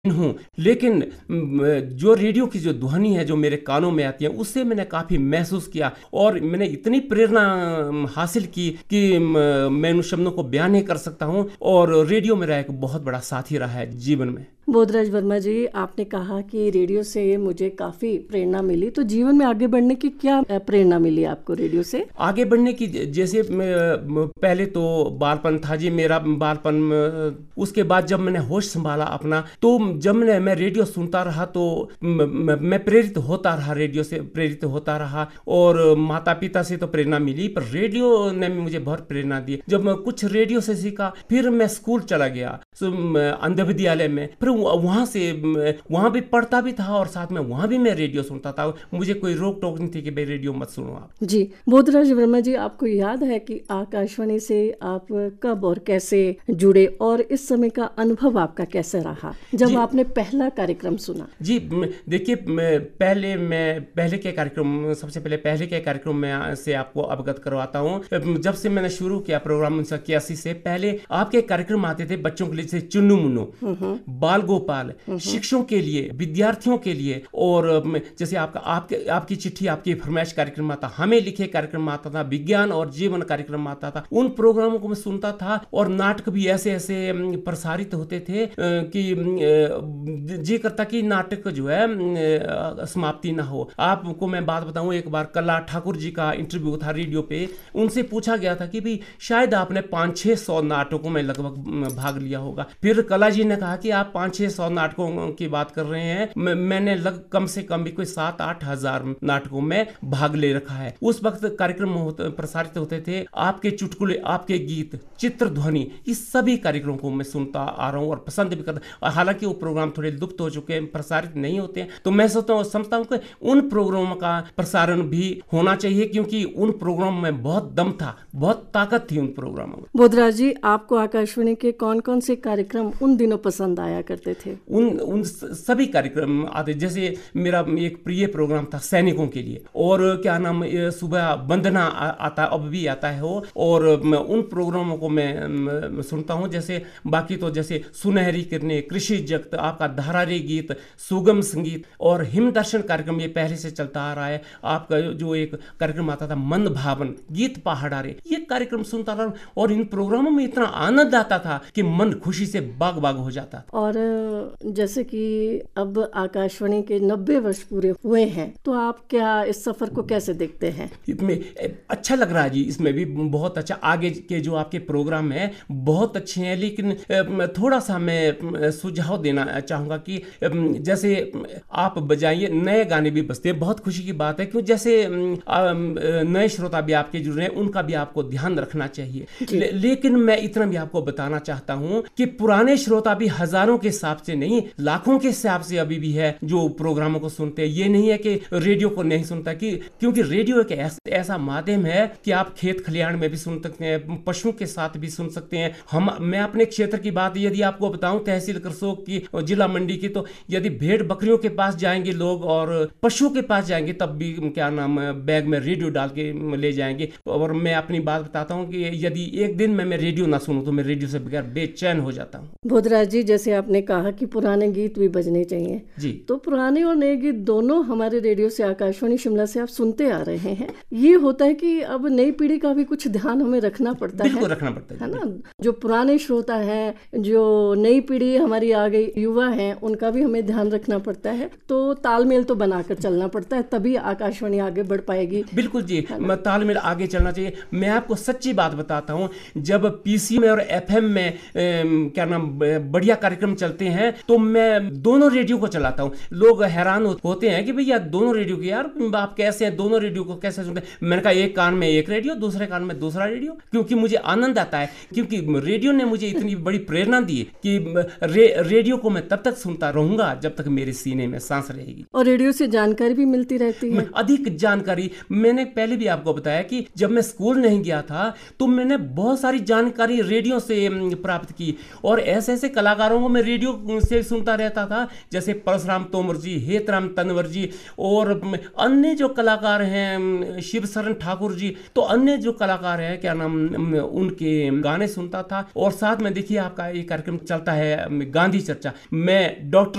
हूँ, लेकिन जो रेडियो की जो ध्वनि है जो मेरे कानों में आती है उससे मैंने काफ़ी महसूस किया और मैंने इतनी प्रेरणा हासिल की कि मैं उन शब्दों को बयान नहीं कर सकता हूँ। और रेडियो मेरा एक बहुत बड़ा साथी रहा है जीवन में। बोधराज वर्मा जी, आपने कहा कि रेडियो से मुझे काफ़ी प्रेरणा मिली, तो जीवन में आगे बढ़ने की क्या प्रेरणा मिली आपको रेडियो से? आगे बढ़ने की जैसे पहले तो बालपन था जी मेरा, बालपन उसके बाद जब मैंने होश संभाला अपना, तो जब मैं रेडियो सुनता रहा तो मैं प्रेरित होता रहा, रेडियो से प्रेरित होता रहा। और माता पिता से तो प्रेरणा मिली, पर रेडियो ने मुझे बहुत प्रेरणा दी। जब मैं कुछ रेडियो से सीखा, फिर मैं स्कूल चला गया अंध विद्यालय में, फिर वहाँ भी पढ़ता भी था और साथ में वहाँ भी मैं रेडियो सुनता था। मुझे कोई रोक टोक नहीं थी कि भाई रेडियो मत सुनो आप। जी, बोधराज वर्मा जी, आपको याद है कि आकाशवाणी से आप कब और कैसे जुड़े और इस समय का अनुभव आपका कैसे रहा जब आपने पहला कार्यक्रम सुना? जी देखिए, पहले के कार्यक्रम, सबसे पहले के कार्यक्रम में से आपको अवगत करवाता हूँ। जब से मैंने शुरू किया प्रोग्राम 1981 से, पहले आपके कार्यक्रम आते थे बच्चों के लिए, जैसे चुन्नू मुन्नू, बाल गोपाल, शिक्षकों के लिए, विद्यार्थियों के लिए, और जैसे आपकी चिट्ठी, आपकी फरमाइश कार्यक्रम आता, हमें लिखे कार्यक्रम आता था, विज्ञान और जीवन कार्यक्रम आता था। उन प्रोग्रामों को मैं सुनता था और नाटक भी ऐसे ऐसे प्रसारित होते थे कि जी करता कि नाटक जो है समाप्ति ना हो। आपको मैं बात बताऊं, एक बार कला ठाकुर जी का इंटरव्यू था रेडियो पे, उनसे पूछा गया था कि भाई शायद आपने 500-600 नाटकों में लगभग भाग लिया होगा। फिर कला जी ने कहा कि आप 500-600 नाटकों की बात कर रहे हैं, मैंने कम से कम भी कोई 7-8 हजार नाटकों में भाग ले रखा है। उस वक्त कार्यक्रम प्रसारित होते थे, आपके चुटकुले, आपके गीत, चित्र ध्वनि, इस सभी कार्यक्रमों को मैं सुनता आ रहा हूँ और पसंद भी करता। हालांकि वो प्रोग्राम थोड़े लुप्त हो चुके हैं, प्रसारित नहीं होते हैं, तो मैं समझता हूँ कि उन प्रोग्रामों का प्रसारण भी होना चाहिए, क्योंकि उन प्रोग्राम में बहुत दम था, बहुत ताकत थी उन प्रोग्रामों में। बोधराज जी, आपको आकाशवाणी के कौन कौन से कार्यक्रम उन दिनों पसंद आया करते थे? उन सभी कार्यक्रम आते, जैसे मेरा एक प्रिय प्रोग्राम था सैनिकों के लिए, और क्या नाम, सुबह वंदना आता, अब भी आता है वो, और उन प्रोग्रामों को मैं सुनता हूँ। जैसे बाकी तो जैसे सुनहरी किरणें, कृषि जगत, आपका धारारी गीत, सुगम संगीत और हिम दर्शन कार्यक्रम, ये पहले से चलता आ रहा है। आपका जो एक कार्यक्रम आता था मंद भावन, गीत पहाड़ारे, ये कार्यक्रम सुनता रहा और इन प्रोग्रामों में इतना आनंद आता था कि मन खुशी से बाग बाग हो जाता। और जैसे कि अब आकाशवाणी के 90 वर्ष पूरे हुए हैं, तो आप क्या इस सफर को कैसे देखते हैं? अच्छा लग रहा है जी, इसमें भी बहुत अच्छा। आगे के जो आपके प्रोग्राम है बहुत अच्छे हैं, लेकिन थोड़ा सा मैं सुझाव देना चाहूँगा कि जैसे आप बजाइए, नए गाने भी बजते हैं, बहुत खुशी की बात है, क्यों जैसे नए श्रोता भी आपके जुड़ रहे हैं, उनका भी आपको ध्यान रखना चाहिए। लेकिन मैं इतना भी आपको बताना चाहता हूँ कि पुराने श्रोता भी हजारों के हिसाब से नहीं, लाखों के हिसाब से अभी भी है जो प्रोग्रामों को सुनते हैं। ये नहीं है कि रेडियो को नहीं सुनता, क्योंकि रेडियो एक ऐसा माध्यम है कि आप खेत खलिहान में भी सुन सकते हैं, पशुओं के साथ भी सुन सकते हैं। मैं अपने क्षेत्र की बात यदि आपको बताऊं, तहसील करसोग की, जिला मंडी की, तो यदि भेड़ बकरियों के पास जाएंगे लोग और पशुओं के पास जाएंगे, तब भी क्या नाम, बैग में रेडियो डाल के ले जाएंगे। और मैं अपनी बात बताता हूँ कि यदि एक दिन में मैं रेडियो ना सुनूं तो मैं रेडियो से बगैर बेचैन हो जाता हूँ। बोधराज जी, जैसे आपने कहा कि पुराने गीत भी बजने चाहिए जी, तो पुराने और नए गीत दोनों हमारे रेडियो से, आकाशवाणी शिमला से आप सुनते आ रहे हैं। ये होता है कि अब नई पीढ़ी का भी कुछ ध्यान हमें रखना पड़ता है। बिल्कुल रखना पड़ता है ना। जो पुराने श्रोता हैं, जो नई पीढ़ी हमारी आ गई, युवा हैं, उनका भी हमें ध्यान रखना पड़ता है। तो तालमेल तो बनाकर चलना पड़ता है, तभी आकाशवाणी आगे बढ़ पाएगी। बिल्कुल जी, तालमेल आगे चलना चाहिए। मैं आपको सच्ची बात बताता हूँ, जब पीसी में और एफएम में क्या नाम बढ़िया कार्यक्रम चलते हैं तो मैं दोनों रेडियो को चलाता हूँ। लोग हैरान होते हैं कि भैया दोनों रेडियो की, यार आप कैसे हैं, दोनों रेडियो को कैसे सुनते हैं? मैंने कहा एक कान में एक रेडियो, दूसरे कान में दूसरा रेडियो, क्योंकि मुझे आनंद आता है, क्योंकि रेडियो ने मुझे इतनी बड़ी प्रेरणा दी कि रेडियो को मैं तब तक सुनता रहूंगा जब तक मेरे सीने में सांस रहेगी। और रेडियो से जानकारी भी मिलती रहती है, अधिक जानकारी। मैंने पहले भी आपको बताया कि जब मैं स्कूल नहीं गया था तो मैंने बहुत सारी जानकारी रेडियो से प्राप्त की, और ऐसे ऐसे कलाकारों को मैं रेडियो से सुनता रहता था, जैसे परशुराम तोमर जी, हेतराम तनवर जी, और अन्य जो कलाकार हैं, शिव शरण ठाकुर जी, तो अन्य जो कलाकार हैं, क्या नाम, उनके गाने सुनता था। और साथ में देखिए आपका एक कार्यक्रम चलता है गांधी चर्चा, मैं डॉक्टर